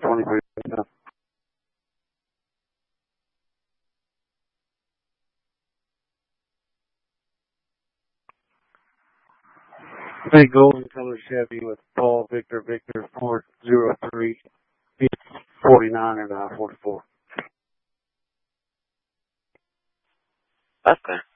23. Big golden color Chevy with Paul Victor 403 49 and I-44. Okay.